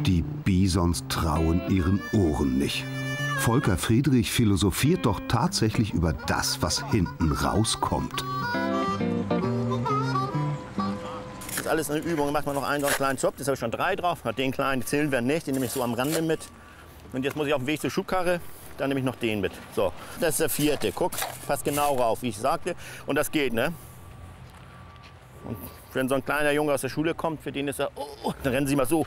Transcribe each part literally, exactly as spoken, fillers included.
Die Bisons trauen ihren Ohren nicht. Volker Friedrich philosophiert doch tatsächlich über das, was hinten rauskommt. Das ist alles eine Übung. Macht man noch einen so einen kleinen Zopf. Jetzt habe ich schon drei drauf. Den kleinen zählen wir nicht. Den nehme ich so am Rande mit. Und jetzt muss ich auf dem Weg zur Schubkarre. Dann nehme ich noch den mit. So, das ist der vierte. Guck, passt genau rauf, wie ich sagte. Und das geht, ne? Und wenn so ein kleiner Junge aus der Schule kommt, für den ist er, oh, dann rennen sie mal so.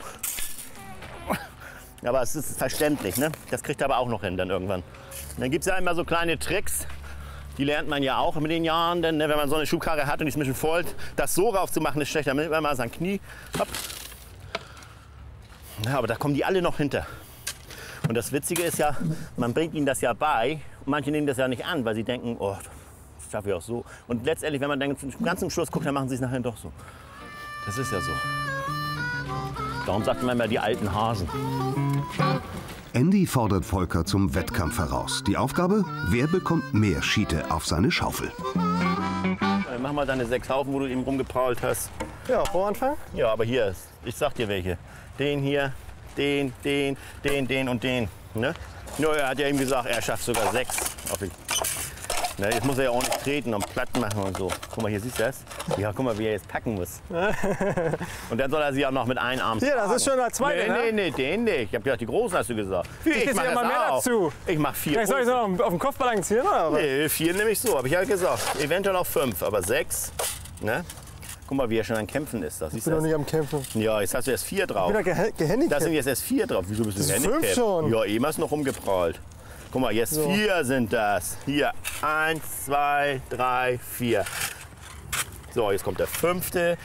Aber es ist verständlich, ne? Das kriegt er aber auch noch hin dann irgendwann. Und dann gibt es ja immer so kleine Tricks, die lernt man ja auch mit den Jahren. Denn, ne, wenn man so eine Schubkarre hat und die ist ein bisschen voll, das so rauf zu machen ist schlecht. Dann nimmt man mal sein Knie. Hopp. Ja, aber da kommen die alle noch hinter. Und das Witzige ist ja, man bringt ihnen das ja bei. Und manche nehmen das ja nicht an, weil sie denken, oh, das schaffe ich auch so. Und letztendlich, wenn man dann ganz zum Schluss guckt, dann machen sie es nachher doch so. Das ist ja so. Darum sagt man immer die alten Hasen. Andy fordert Volker zum Wettkampf heraus. Die Aufgabe, wer bekommt mehr Schiete auf seine Schaufel? Dann mach mal deine sechs Haufen, wo du eben rumgeprault hast. Ja, wo anfangen? Ja, aber hier ist, ich sag dir welche. Den hier, den, den, den, den und den. Ne? Ja, er hat ja eben gesagt, er schafft sogar sechs. Auf ihn. Ne, jetzt muss er ja auch nicht treten und platt machen und so. Guck mal, hier siehst du das? Ja, guck mal, wie er jetzt packen muss. Und dann soll er sie auch noch mit einem Arm Hier, das ist schon der zweite, Nee, nee, nee, den nicht. Ich hab gedacht, die großen hast du gesagt. Ich, ich mach ja mal mehr auch. dazu. Ich mach vier. Vielleicht soll ich so noch auf dem Kopf balancieren, oder was? Nee, vier nehme ich so, hab ich ja gesagt. Eventuell auch fünf, aber sechs. Ne? Guck mal, wie er schon am Kämpfen ist. Das ich bin noch nicht am Kämpfen. Ja, jetzt hast du erst vier drauf. Ich bin da gehandicapt. Da sind jetzt erst vier drauf. Wieso bist du gehandicapt? Fünf schon. Ja, eben hast du noch rumgeprallt. Guck mal, jetzt so. Vier sind das. Hier, eins, zwei, drei, vier. So, jetzt kommt der fünfte.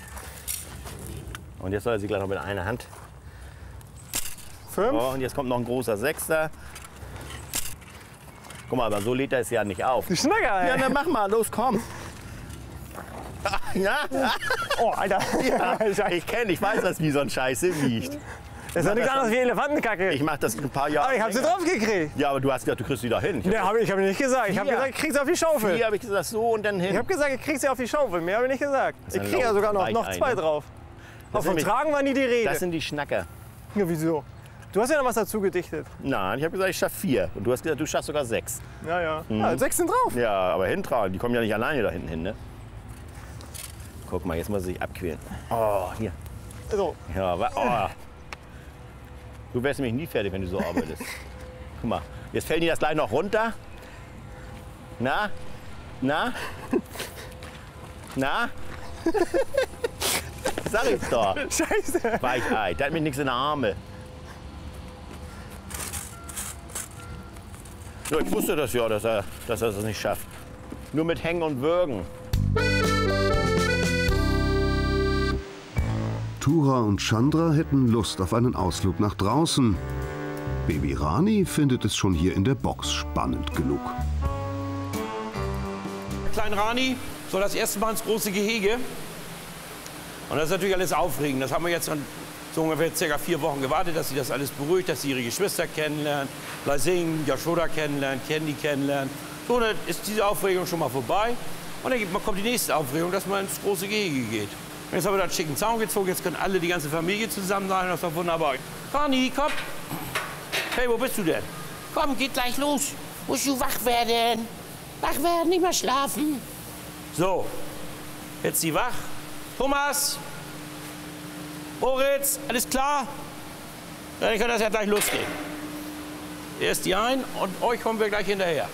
Und jetzt soll er sie gleich noch mit einer Hand. Fünf. So, und jetzt kommt noch ein großer Sechster. Guck mal, aber so lädt er es ja nicht auf. Die Schnacker, ey. Ja, dann mach mal, los, komm. Ja. Oh, Alter. Ja, ich kenne, ich weiß, dass wie so ein Scheiße wiegt. Das ist ja nichts anderes wie Elefantenkacke. Ich mach das ein paar Jahre. Aber ich hab sie drauf gekriegt. Ja, aber du hast gesagt, du kriegst sie da hin. Nee, hab ich, ich hab nicht gesagt. Ich hab Vier. gesagt, ich krieg sie auf die Schaufel. Hier habe ich gesagt, so und dann hin. Ich hab gesagt, ich krieg sie auf die Schaufel. Mehr habe ich nicht gesagt. ist Ich ein krieg ja sogar noch, Lauf- noch zwei Reich ein, ne? drauf. Das Auf dem sind Tragen war nie die Rede. Das sind die Schnacker. Ja, wieso? Du hast ja noch was dazu gedichtet. Nein, ich habe gesagt, ich schaffe vier. Und du hast gesagt, du schaffst sogar sechs. Ja, ja. Mhm. Ja, sechs sind drauf. Ja, aber hintragen, die kommen ja nicht alleine da hinten hin, ne? Guck mal, jetzt muss er sich abquälen. Oh, hier. So. Ja, wa- oh. Du wärst nämlich nie fertig, wenn du so arbeitest. Guck mal, jetzt fällt dir das gleich noch runter. Na? Na? Na? Sag ich's doch. Scheiße. Weichei, der hat mir nichts in den Arme. Ja, ich wusste das ja, dass er, dass er das nicht schafft. Nur mit Hängen und Würgen. Tura und Chandra hätten Lust auf einen Ausflug nach draußen. Baby Rani findet es schon hier in der Box spannend genug. Klein Rani soll das erste Mal ins große Gehege. Und das ist natürlich alles aufregend. Das haben wir jetzt so ungefähr circa vier Wochen gewartet, dass sie das alles beruhigt, dass sie ihre Geschwister kennenlernen, Lasing, Yashoda kennenlernen, Candy kennenlernen. So, dann ist diese Aufregung schon mal vorbei. Und dann kommt die nächste Aufregung, dass man ins große Gehege geht. Und jetzt haben wir da einen schicken Zaun gezogen, jetzt können alle, die ganze Familie zusammen sein. Das ist doch wunderbar. Rani, komm. Hey, wo bist du denn? Komm, geht gleich los. Musst du wach werden. Wach werden, nicht mehr schlafen. So, jetzt sie wach. Thomas, Moritz, alles klar? Dann kann das ja gleich losgehen. Erst die ein und euch kommen wir gleich hinterher.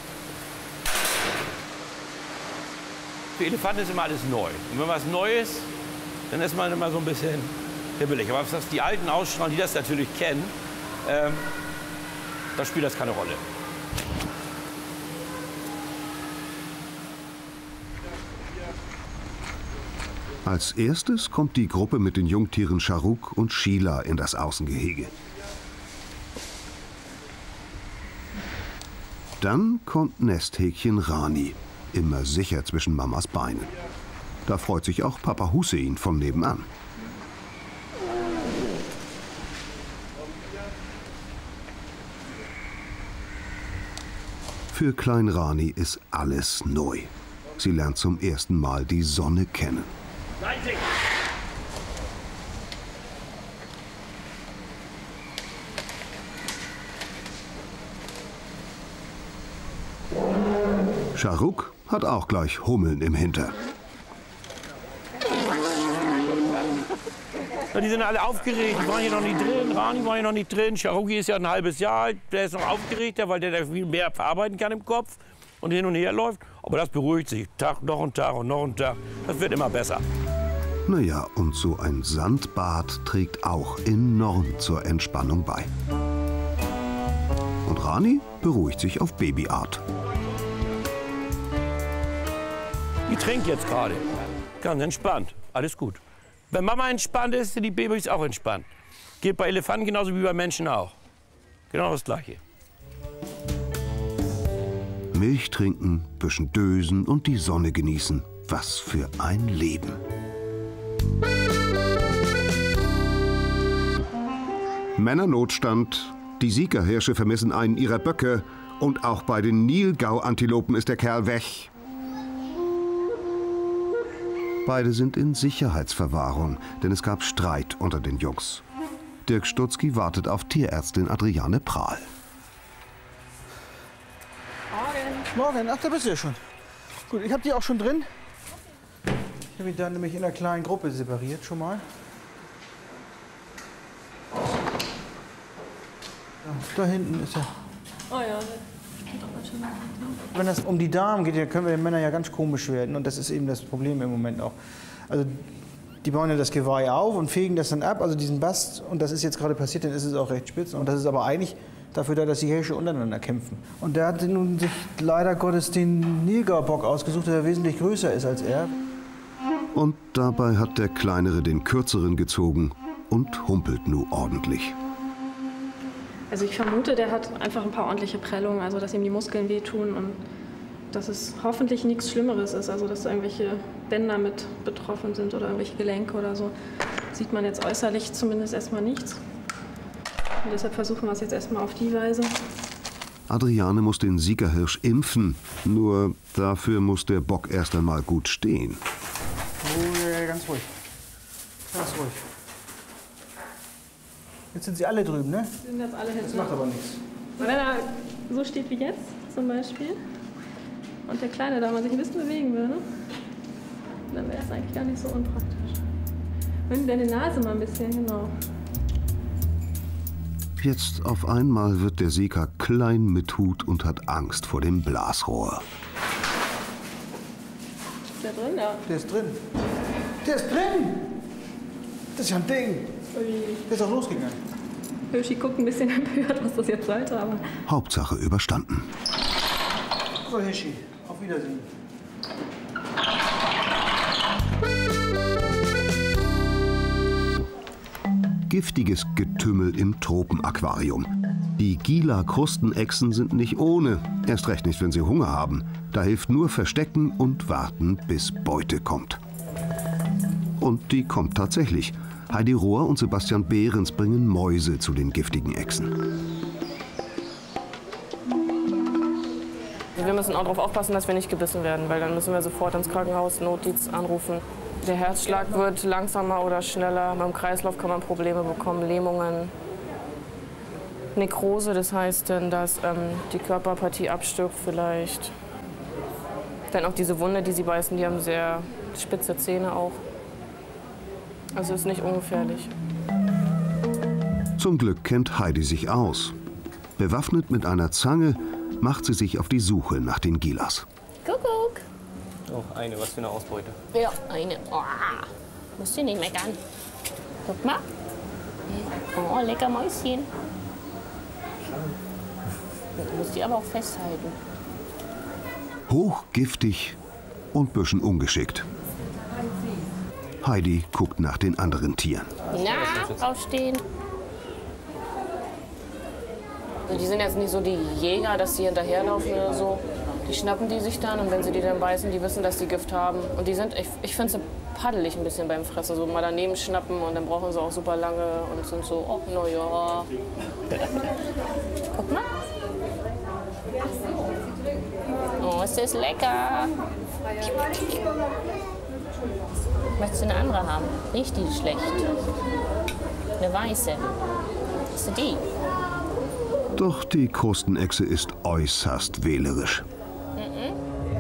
Für Elefanten ist immer alles neu. Und wenn was neu ist, dann ist man immer so ein bisschen hibbelig. Aber was die Alten ausstrahlen, die das natürlich kennen, ähm, da spielt das keine Rolle. Als erstes kommt die Gruppe mit den Jungtieren Charuk und Sheila in das Außengehege. Dann kommt Nesthäkchen Rani, immer sicher zwischen Mamas Beinen. Da freut sich auch Papa Hussein von nebenan. Für Klein Rani ist alles neu. Sie lernt zum ersten Mal die Sonne kennen. Scharuk hat auch gleich Hummeln im Hinter. Ja, die sind alle aufgeregt, die waren hier noch nicht drin, Rani war hier noch nicht drin, Charuki ist ja ein halbes Jahr alt, der ist noch aufgeregter, weil der da viel mehr verarbeiten kann im Kopf und hin und her läuft. Aber das beruhigt sich, Tag, noch ein Tag und noch ein Tag, das wird immer besser. Naja, und so ein Sandbad trägt auch enorm zur Entspannung bei. Und Rani beruhigt sich auf Babyart. Die trinkt jetzt gerade, ganz entspannt, alles gut. Wenn Mama entspannt ist, sind die Babys auch entspannt. Geht bei Elefanten genauso wie bei Menschen auch. Genau das Gleiche. Milch trinken, bisschen dösen und die Sonne genießen. Was für ein Leben. Männernotstand. Die Siegerhirsche vermissen einen ihrer Böcke. Und auch bei den Nilgau-Antilopen ist der Kerl weg. Beide sind in Sicherheitsverwahrung, denn es gab Streit unter den Jungs. Dirk Stutzki wartet auf Tierärztin Adriane Prahl. Morgen. Morgen, ach, da bist du ja schon. Gut, ich habe die auch schon drin. Ich habe ihn dann nämlich in einer kleinen Gruppe separiert schon mal. Ja, da hinten ist er. Oh ja. Wenn das um die Damen geht, dann können wir den Männern ja ganz komisch werden. Und das ist eben das Problem im Moment auch. Also die bauen ja das Geweih auf und fegen das dann ab, also diesen Bast. Und das ist jetzt gerade passiert, dann ist es auch recht spitz. Und das ist aber eigentlich dafür da, dass die Hirsche untereinander kämpfen. Und der hat nun sich leider Gottes den Nilgau-Bock ausgesucht, der wesentlich größer ist als er. Und dabei hat der Kleinere den Kürzeren gezogen und humpelt nur ordentlich. Also ich vermute, der hat einfach ein paar ordentliche Prellungen, also dass ihm die Muskeln wehtun und dass es hoffentlich nichts Schlimmeres ist, also dass da irgendwelche Bänder mit betroffen sind oder irgendwelche Gelenke oder so. Sieht man jetzt äußerlich zumindest erstmal nichts. Und deshalb versuchen wir es jetzt erstmal auf die Weise. Adriane muss den Siegerhirsch impfen, nur dafür muss der Bock erst einmal gut stehen. Oh, ja, ganz ruhig. Ganz ruhig. Jetzt sind sie alle drüben, ne? Die sind jetzt alle hinten. Das macht aber nichts. Wenn er so steht wie jetzt zum Beispiel und der Kleine da mal sich ein bisschen bewegen würde, dann wäre es eigentlich gar nicht so unpraktisch. Wenn deine Nase mal ein bisschen, genau. Jetzt auf einmal wird der Sika klein mit Hut und hat Angst vor dem Blasrohr. Ist der drin? Ja. Der ist drin. Der ist drin! Das ist ja ein Ding. Ui. Der ist auch losgegangen. Hirschi guckt ein bisschen empört, was das jetzt sollte, aber... Hauptsache überstanden. So, Hirschi, auf Wiedersehen. Giftiges Getümmel im Tropenaquarium. Die Gila-Krustenechsen sind nicht ohne, erst recht nicht, wenn sie Hunger haben. Da hilft nur Verstecken und Warten, bis Beute kommt. Und die kommt tatsächlich. Heidi Rohr und Sebastian Behrens bringen Mäuse zu den giftigen Echsen. Wir müssen auch darauf aufpassen, dass wir nicht gebissen werden, weil dann müssen wir sofort ins Krankenhaus Notdienst anrufen. Der Herzschlag wird langsamer oder schneller, beim Kreislauf kann man Probleme bekommen, Lähmungen. Nekrose, das heißt dann, dass ähm, die Körperpartie abstirbt vielleicht. Dann auch diese Wunde, die sie beißen, die haben sehr spitze Zähne auch. Also ist nicht ungefährlich. Zum Glück kennt Heidi sich aus. Bewaffnet mit einer Zange macht sie sich auf die Suche nach den Gilas. Kuckuck. Oh, eine, was für eine Ausbeute. Ja, eine. Oh, musst du nicht meckern. Guck mal. Oh, lecker Mäuschen. Du musst die aber auch festhalten. Hochgiftig und bisschen ungeschickt. Heidi guckt nach den anderen Tieren. Na, aufstehen. Also die sind jetzt nicht so die Jäger, dass sie hinterherlaufen oder so. Die schnappen die sich dann und wenn sie die dann beißen, die wissen, dass die Gift haben. Und die sind, ich, ich finde sie paddelig ein bisschen beim Fressen. So mal daneben schnappen und dann brauchen sie auch super lange und sind so, oh, na ja. Guck mal. Oh, ist das lecker. Möchtest du eine andere haben? Nicht die schlecht. Eine weiße. Ist die? Doch die Krustenechse ist äußerst wählerisch. Mhm.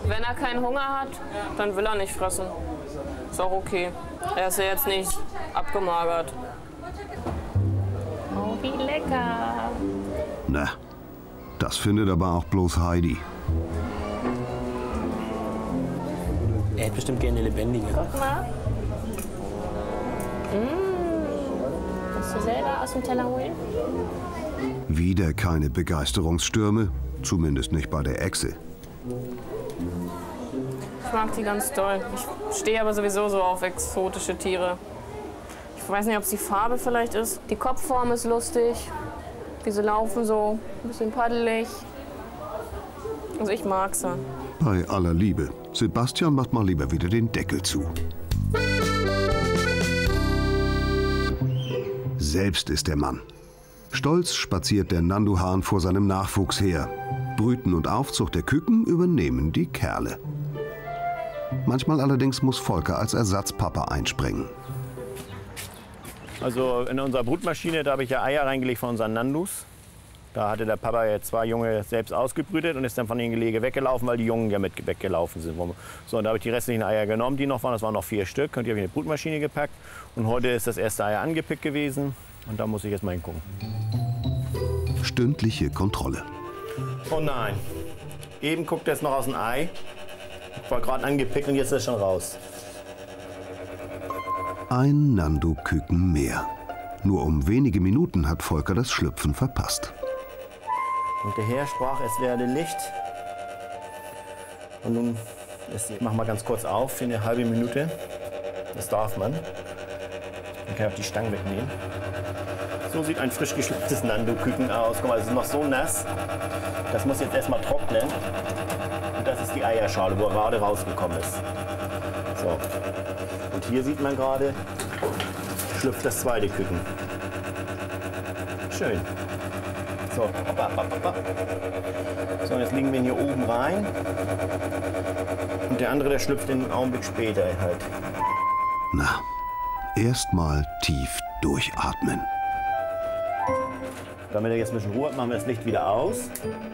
Wenn er keinen Hunger hat, dann will er nicht fressen. Ist auch okay. Er ist ja jetzt nicht abgemagert. Oh, wie lecker. Na, das findet aber auch bloß Heidi. Er hätte bestimmt gerne eine lebendige. Guck mal. Mmh. Kannst du selber aus dem Teller holen? Wieder keine Begeisterungsstürme, zumindest nicht bei der Echse. Ich mag die ganz doll. Ich stehe aber sowieso so auf exotische Tiere. Ich weiß nicht, ob es die Farbe vielleicht ist. Die Kopfform ist lustig. Wie sie laufen so, ein bisschen paddelig. Also ich mag sie. Bei aller Liebe, Sebastian macht mal lieber wieder den Deckel zu. Selbst ist der Mann. Stolz spaziert der Nanduhahn vor seinem Nachwuchs her. Brüten und Aufzucht der Küken übernehmen die Kerle. Manchmal allerdings muss Volker als Ersatzpapa einspringen. Also in unserer Brutmaschine, da habe ich ja Eier reingelegt von unseren Nandus. Da hatte der Papa ja zwei Junge selbst ausgebrütet und ist dann von den Gelege weggelaufen, weil die Jungen ja mit weggelaufen sind. So, und da habe ich die restlichen Eier genommen, die noch waren. Das waren noch vier Stück. Und die habe ich in die Brutmaschine gepackt. Und heute ist das erste Ei angepickt gewesen. Und da muss ich jetzt mal hingucken. Stündliche Kontrolle. Oh nein. Eben guckt er es noch aus dem Ei. War gerade angepickt und jetzt ist es schon raus. Ein Nandu-Küken mehr. Nur um wenige Minuten hat Volker das Schlüpfen verpasst. Und der Herr sprach, es werde Licht. Und nun, ich mach mal ganz kurz auf für eine halbe Minute. Das darf man. Man kann auch die Stangen wegnehmen. So sieht ein frisch geschlüpftes Nandu-Küken aus. Guck mal, es ist noch so nass. Das muss jetzt erstmal trocknen. Und das ist die Eierschale, wo er gerade rausgekommen ist. So. Und hier sieht man gerade, schlüpft das zweite Küken. Schön. So, hoppa, hoppa, hoppa. So, jetzt legen wir ihn hier oben rein. Und der andere, der schlüpft einen Augenblick später halt. Na, erstmal tief durchatmen. Damit er jetzt ein bisschen Ruhe hat, machen wir das Licht wieder aus.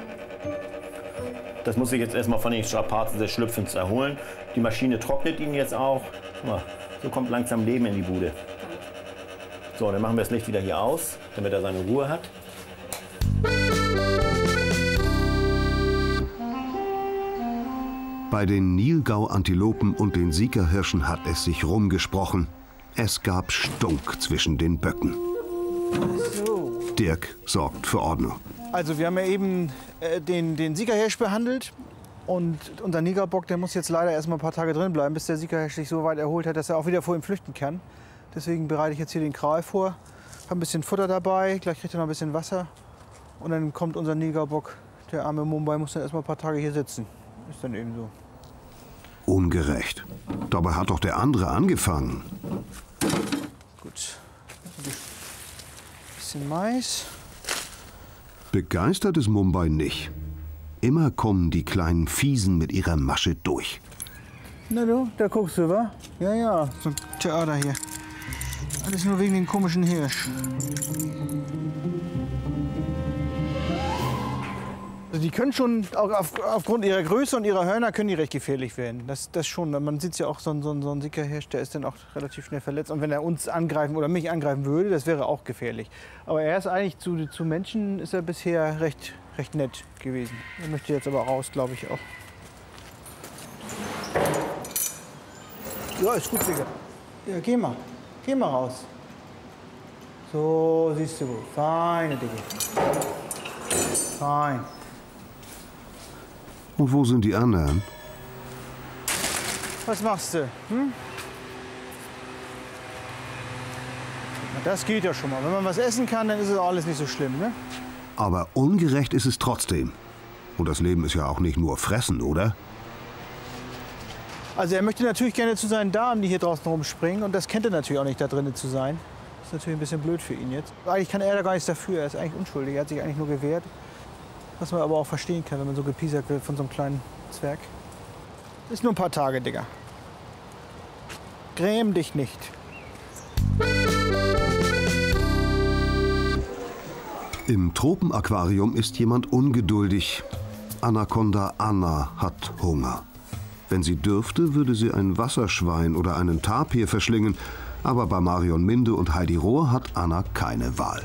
Das muss ich jetzt erstmal von den Strapazen des Schlüpfens erholen. Die Maschine trocknet ihn jetzt auch. So kommt langsam Leben in die Bude. So, dann machen wir das Licht wieder hier aus, damit er seine Ruhe hat. Bei den Nilgau-Antilopen und den Siegerhirschen hat es sich rumgesprochen. Es gab Stunk zwischen den Böcken. So. Dirk sorgt für Ordnung. Also wir haben ja eben äh, den, den Siegerhirsch behandelt. Und unser Negerbock, der muss jetzt leider erst mal ein paar Tage drin bleiben, bis der Siegerhirsch sich so weit erholt hat, dass er auch wieder vor ihm flüchten kann. Deswegen bereite ich jetzt hier den Kral vor. Habe ein bisschen Futter dabei, gleich kriegt er noch ein bisschen Wasser. Und dann kommt unser Negerbock, der arme Mumbai, muss dann erst mal ein paar Tage hier sitzen. Ist dann eben so. Ungerecht. Dabei hat doch der andere angefangen. Gut. Ein bisschen Mais. Begeistert ist Mumbai nicht. Immer kommen die kleinen Fiesen mit ihrer Masche durch. Na du, da guckst du, wa? Ja, ja, so ein Theater hier. Alles nur wegen dem komischen Hirsch. Also die können schon, auch auf, aufgrund ihrer Größe und ihrer Hörner, können die recht gefährlich werden. Das, das schon. Man sieht ja auch, so ein, so ein, so ein Siegerhirsch, der ist dann auch relativ schnell verletzt. Und wenn er uns angreifen oder mich angreifen würde, das wäre auch gefährlich. Aber er ist eigentlich zu, zu Menschen ist er bisher recht, recht nett gewesen. Er möchte jetzt aber raus, glaube ich auch. Ja, ist gut, Digga. Ja, geh mal. Geh mal raus. So, siehst du gut. Feine Digga. Fein. Und wo sind die anderen? Was machst du? Hm? Na, das geht ja schon mal. Wenn man was essen kann, dann ist es auch alles nicht so schlimm, ne? Aber ungerecht ist es trotzdem. Und das Leben ist ja auch nicht nur Fressen, oder? Also er möchte natürlich gerne zu seinen Damen, die hier draußen rumspringen. Und das kennt er natürlich auch nicht, da drinnen zu sein. Das ist natürlich ein bisschen blöd für ihn jetzt. Eigentlich kann er da gar nichts dafür. Er ist eigentlich unschuldig. Er hat sich eigentlich nur gewehrt. Was man aber auch verstehen kann, wenn man so gepiesackt wird von so einem kleinen Zwerg. Ist nur ein paar Tage, Digga. Gräm dich nicht. Im Tropenaquarium ist jemand ungeduldig. Anaconda Anna hat Hunger. Wenn sie dürfte, würde sie ein Wasserschwein oder einen Tapir verschlingen. Aber bei Marion Minde und Heidi Rohr hat Anna keine Wahl.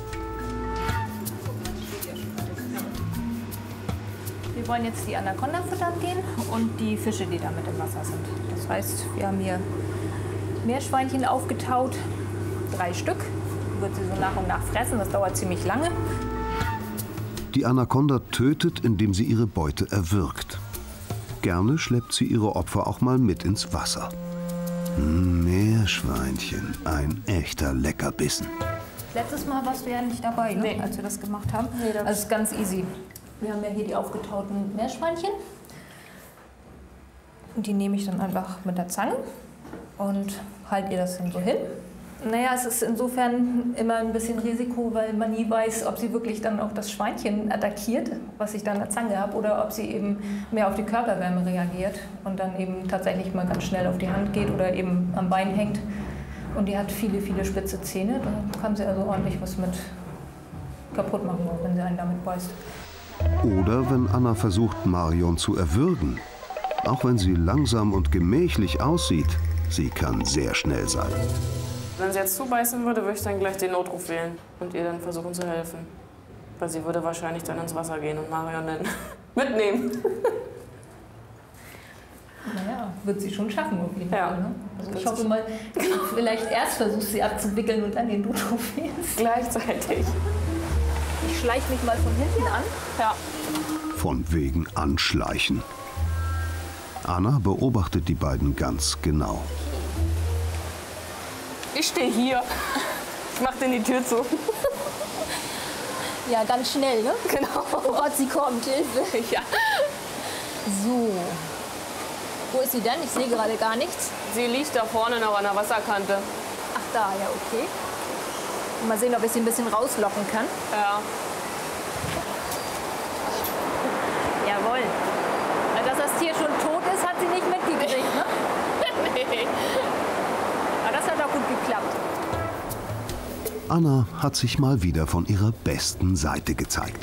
Wir wollen jetzt die Anaconda füttern gehen und die Fische, die da mit im Wasser sind. Das heißt, wir haben hier Meerschweinchen aufgetaut, drei Stück. Wird sie so nach und nach fressen, das dauert ziemlich lange. Die Anaconda tötet, indem sie ihre Beute erwürgt. Gerne schleppt sie ihre Opfer auch mal mit ins Wasser. Mmh, Meerschweinchen, ein echter Leckerbissen. Letztes Mal warst du ja nicht dabei, ne? Nee. Als wir das gemacht haben. Nee, das also ist ganz easy. Wir haben ja hier die aufgetauten Meerschweinchen. Und die nehme ich dann einfach mit der Zange und halte ihr das dann so hin. Naja, es ist insofern immer ein bisschen Risiko, weil man nie weiß, ob sie wirklich dann auch das Schweinchen attackiert, was ich dann an der Zange habe, oder ob sie eben mehr auf die Körperwärme reagiert und dann eben tatsächlich mal ganz schnell auf die Hand geht oder eben am Bein hängt. Und die hat viele, viele spitze Zähne, da kann sie also ordentlich was mit kaputt machen, wenn sie einen damit beißt. Oder wenn Anna versucht, Marion zu erwürgen. Auch wenn sie langsam und gemächlich aussieht, sie kann sehr schnell sein. Wenn sie jetzt zubeißen würde, würde ich dann gleich den Notruf wählen und ihr dann versuchen zu helfen. Weil sie würde wahrscheinlich dann ins Wasser gehen und Marion dann mitnehmen. Naja, wird sie schon schaffen auf jeden ja. Fall. Ne? Also ich hoffe mal, vielleicht erst versuchst sie abzuwickeln und dann den Notruf wählst. Gleichzeitig. Ich schleiche mich mal von hinten an. Ja. Von wegen Anschleichen. Anna beobachtet die beiden ganz genau. Ich stehe hier. Ich mach denn die Tür zu. Ja, ganz schnell, ne? Genau. Oh Gott, sie kommt, Hilfe. Ja. So. Wo ist sie denn? Ich sehe gerade gar nichts. Sie liegt da vorne noch an der Wasserkante. Ach, da, ja, okay. Mal sehen, ob ich sie ein bisschen rauslocken kann. Ja. Jawohl. Dass das Tier schon tot ist, hat sie nicht mitgekriegt, ne? Nee. Aber das hat auch gut geklappt. Anna hat sich mal wieder von ihrer besten Seite gezeigt.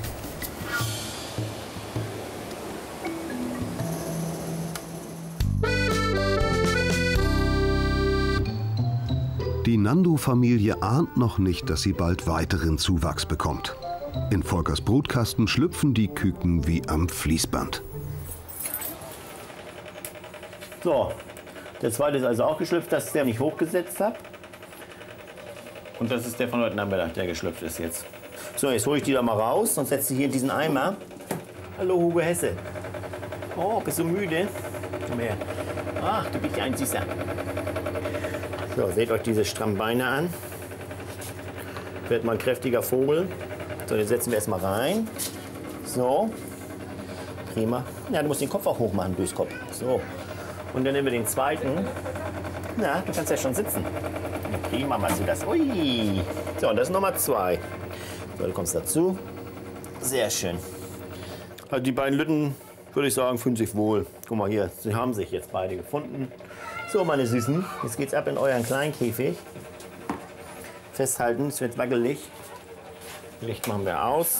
Die Nando-Familie ahnt noch nicht, dass sie bald weiteren Zuwachs bekommt. In Volkers Brutkasten schlüpfen die Küken wie am Fließband. So, der zweite ist also auch geschlüpft, das ist der, den ich hochgesetzt habe. Und das ist der von heute Nachmittag, der geschlüpft ist jetzt. So, jetzt hole ich die da mal raus und setze sie hier in diesen Eimer. Hallo Hugo Hesse. Oh, bist du müde? Komm her. Ach, du bist ja ein Süßer. So, seht euch diese strammen Beine an. Wird mal ein kräftiger Vogel. So, den setzen wir erstmal rein. So. Prima. Ja, du musst den Kopf auch hoch machen, Durchskopf. So. Und dann nehmen wir den zweiten. Na, du kannst ja schon sitzen. Prima, machst du das. Ui. So, und das ist Nummer zwei. So, du kommst dazu. Sehr schön. Also die beiden Lütten, würde ich sagen, fühlen sich wohl. Guck mal hier, sie haben sich jetzt beide gefunden. So, meine Süßen, jetzt geht's ab in euren Kleinkäfig. Festhalten, es wird wackelig. Licht machen wir aus.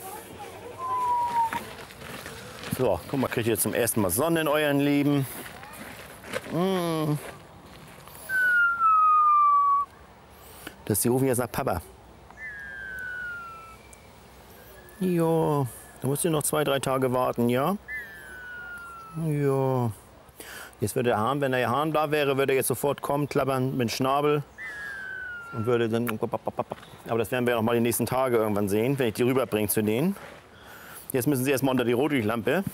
So, guck mal, kriegt ihr zum ersten Mal Sonne in euren Leben. Mmh. Das die rufen jetzt nach Papa. Ja, da musst du noch zwei, drei Tage warten, ja? Ja. Jetzt würde der Hahn, wenn der Hahn da wäre, würde er jetzt sofort kommen, klappern mit dem Schnabel und würde dann. Aber das werden wir noch mal die nächsten Tage irgendwann sehen, wenn ich die rüberbringe zu denen. Jetzt müssen sie erst mal unter die Rotlichtlampe.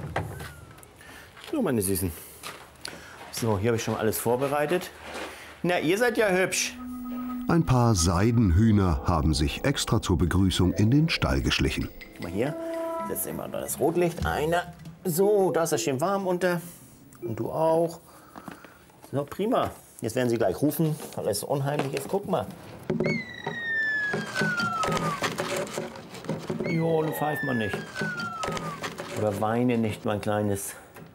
So, meine Süßen. So, hier habe ich schon alles vorbereitet. Na, ihr seid ja hübsch. Ein paar Seidenhühner haben sich extra zur Begrüßung in den Stall geschlichen. Guck mal hier, setz immer unter das Rotlicht. Einer. So, da ist das schön warm unter. Und du auch. So, prima. Jetzt werden sie gleich rufen, weil es so unheimlich ist. Guck mal. Jo, du pfeift mal nicht. Oder weine nicht, mein Kleines.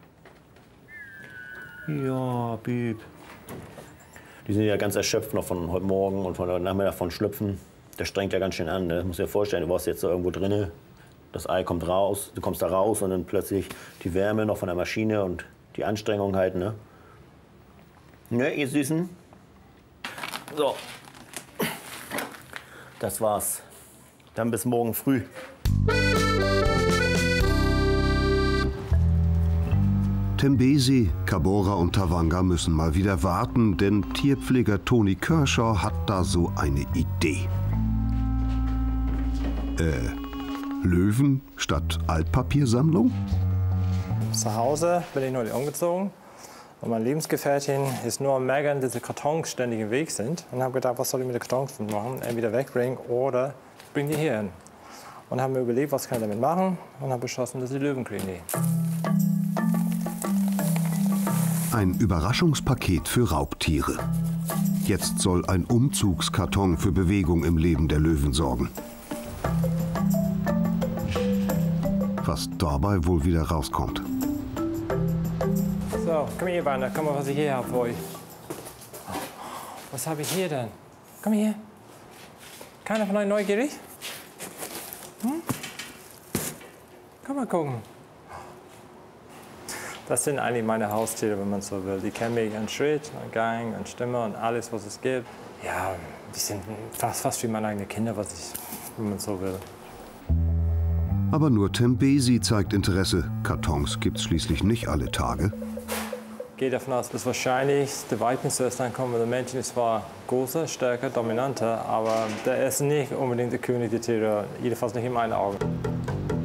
Ja, Büb. Die sind ja ganz erschöpft noch von heute Morgen und von heute Nachmittag von Schlüpfen. Das strengt ja ganz schön an. Ne? Du musst dir vorstellen, du warst jetzt so irgendwo drinne, Das Ei kommt raus, du kommst da raus und dann plötzlich die Wärme noch von der Maschine und die Anstrengung halt, ne? Ne, ihr Süßen? So. Das war's. Dann bis morgen früh. Tembesi, Cabora und Tavanga müssen mal wieder warten, denn Tierpfleger Toni Kershaw hat da so eine Idee. Äh, Löwen statt Altpapiersammlung? Zu Hause bin ich neulich umgezogen und meine Lebensgefährtin ist nur am Meckern, dass die Kartons ständig im Weg sind. Und habe gedacht, was soll ich mit den Kartons machen? Entweder wegbringen oder bring die hier hin. Und haben mir überlegt, was kann ich damit machen und habe beschlossen, dass die Löwen kriegen die. Ein Überraschungspaket für Raubtiere. Jetzt soll ein Umzugskarton für Bewegung im Leben der Löwen sorgen. Was dabei wohl wieder rauskommt. So, komm hier, Wander, komm mal, was ich hier habe für euch. Was habe ich hier denn? Komm hier. Keiner von euch neugierig? Hm? Komm mal gucken. Das sind eigentlich meine Haustiere, wenn man so will. Die kennen mich an Schritt, an Gang, an Stimme und alles, was es gibt. Ja, die sind fast, fast wie meine eigenen Kinder, was ich, wenn man so will. Aber nur Tembesi zeigt Interesse. Kartons gibt's schließlich nicht alle Tage. Ich gehe davon aus, dass wahrscheinlich der Weibchen zuerst ankommt. Der Männchen ist zwar größer, stärker, dominanter, aber der ist nicht unbedingt der König der Tiere, jedenfalls nicht in meinen Augen.